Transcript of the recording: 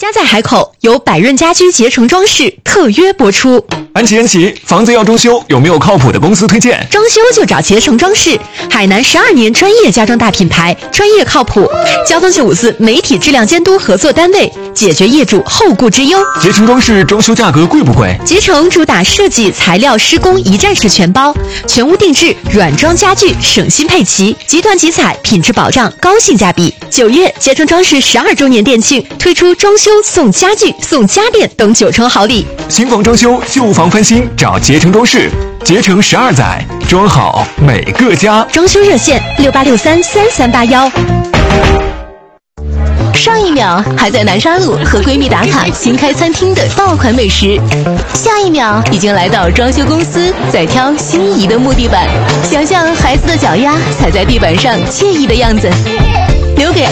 家在海口，由百润家居捷成装饰特约播出。 安琪，房子要装修，有没有靠谱的公司推荐？ 装修就找捷成装饰，海南12年专业家装大品牌，专业靠谱。交通系5媒体质量监督合作单位，解决业主后顾之忧。 捷成装饰装修价格贵不贵？ 捷成主打设计、材料、施工一站式全包，全屋定制，软装家具省心配齐，集团集采，品质保障，高性价比。9月，捷成装饰12周年店庆，推出装修送家具、送家电等9重好礼。 新房装修，旧房翻新，找捷成装饰。捷成12载，装好每个家。 装修热线68633381。 上一秒还在南沙路和闺蜜打卡新开餐厅的爆款美食，下一秒已经来到装修公司，在挑心仪的木地板，想象孩子的脚丫踩在地板上惬意的样子，留给